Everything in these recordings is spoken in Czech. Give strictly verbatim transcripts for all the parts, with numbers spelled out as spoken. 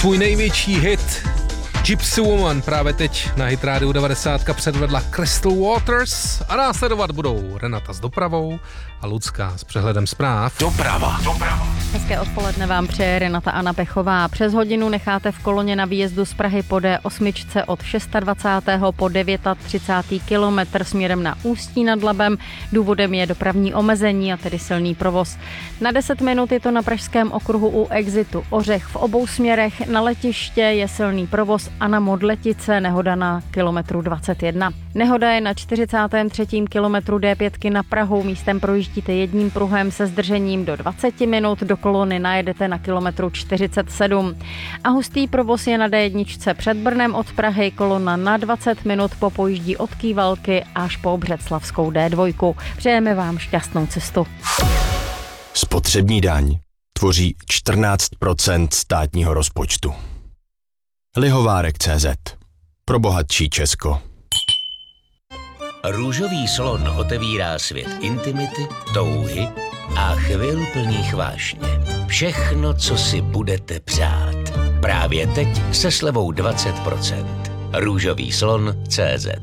Svůj největší hit Gypsy Woman právě teď na Hit Radio devadesát předvedla Crystal Waters a následovat budou Renata s dopravou a Lucka s přehledem zpráv. Doprava. Doprava. Hezké odpoledne vám přeje Renata Anna Pechová. Přes hodinu necháte v koloně na výjezdu z Prahy po D osm od dvacátého šestého po třicátého devátého kilometr směrem na Ústí nad Labem. Důvodem je dopravní omezení a tedy silný provoz. Na deset minut je to na pražském okruhu u exitu Ořech v obou směrech. Na letiště je silný provoz a na Modletice nehoda na kilometru dvacet jedna. Nehoda je na čtyřicátém třetím kilometru D pět na Prahu. Místem projíždíte jedním pruhem se zdržením do dvacet minut, do kolony najedete na kilometru čtyřicet sedm. A hustý provoz je na D jedna před Brnem od Prahy, kolona na dvacet minut popojíždí od Kývalky až po Břeclavskou D dva. Přejeme vám šťastnou cestu. Spotřební daň tvoří čtrnáct procent státního rozpočtu. Lihovárek tečka cé zet. Pro bohatší Česko. Růžový slon otevírá svět intimity, touhy a chvil plných vášně. Všechno, co si budete přát. Právě teď se slevou dvacet procent. Růžový slon tečka cé zet.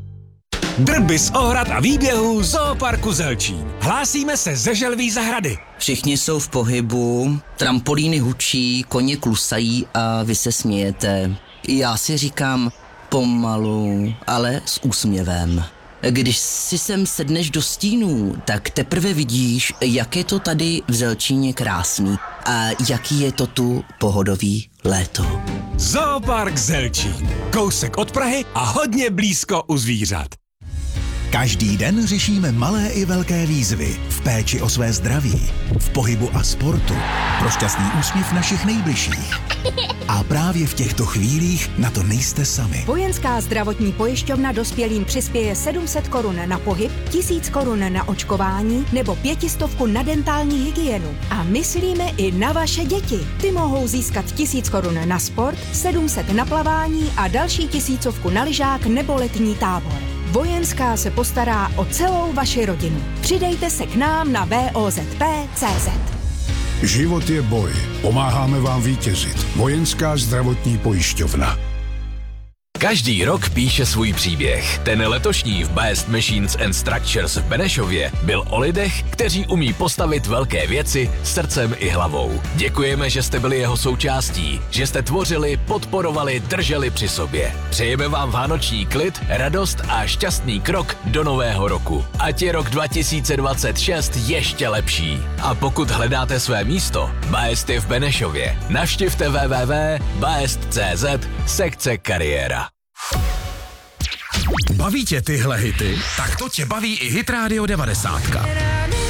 Drby z ohrad a výběhů Zooparku Zelčín. Hlásíme se ze Želví zahrady. Všichni jsou v pohybu, trampolíny hučí, koně klusají a vy se smějete. Já si říkám pomalu, ale s úsměvem. Když si sem sedneš do stínů, tak teprve vidíš, jak je to tady v Zelčíně krásný a jaký je to tu pohodový léto. Zoopark Zelčín. Kousek od Prahy a hodně blízko u zvířat. Každý den řešíme malé i velké výzvy v péči o své zdraví, v pohybu a sportu, pro šťastný úsměv našich nejbližších. A právě v těchto chvílích na to nejste sami. Vojenská zdravotní pojišťovna dospělým přispěje sedm set korun na pohyb, tisíc korun na očkování nebo pětistovku na dentální hygienu. A myslíme i na vaše děti. Ty mohou získat tisíc korun na sport, sedm set na plavání a další tisícovku na lyžák nebo letní tábor. Vojenská se postará o celou vaši rodinu. Přidejte se k nám na V O Z P tečka cé zet. Život je boj. Pomáháme vám vítězit. Vojenská zdravotní pojišťovna. Každý rok píše svůj příběh. Ten letošní v Best Machines and Structures v Benešově byl o lidech, kteří umí postavit velké věci srdcem i hlavou. Děkujeme, že jste byli jeho součástí, že jste tvořili, podporovali, drželi při sobě. Přejeme vám vánoční klid, radost a šťastný krok do nového roku. Ať je rok dva tisíce dvacet šest ještě lepší. A pokud hledáte své místo, Best je v Benešově. Navštivte w w w tečka best tečka cé zet sekce kariéra. Baví tě tyhle hity? Tak to tě baví i Hit Radio devadesát.